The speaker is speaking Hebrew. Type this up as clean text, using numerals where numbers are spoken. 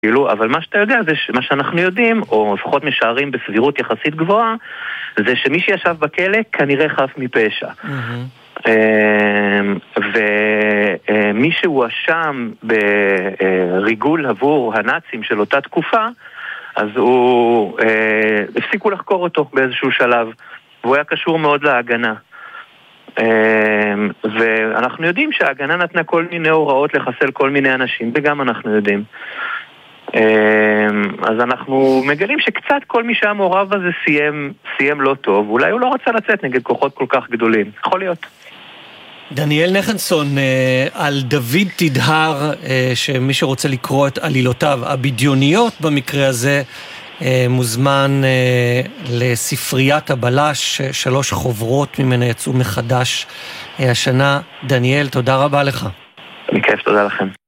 כאילו, אבל מה שאתה יודע, מה שאנחנו יודעים, או לפחות משערים בסבירות יחסית גבוהה, זה שמי שישב בכלא כנראה חף מפשע. ומי שהואשם בריגול עבור הנאצים של אותה תקופה, אז הוא הפסיקו לחקור אותו באיזשהו שלב, והוא היה קשור מאוד להגנה. ואנחנו יודעים שההגנה נתנה כל מיני הוראות לחסל כל מיני אנשים, וגם אנחנו יודעים. אז אנחנו מגלים שקצת כל מי שהיה מעורב בזה סיים לא טוב, אולי הוא לא רצה לצאת נגד כוחות כל כך גדולים, יכול להיות. דניאל נחנסון, על דוד תדהר, שמי שרוצה לקרוא את עלילותיו הבדיוניות במקרה הזה, מוזמן לספריית הבלש, 3 חוברות ממנה יצאו מחדש השנה. דניאל, תודה רבה לך. בכיף, תודה לכם.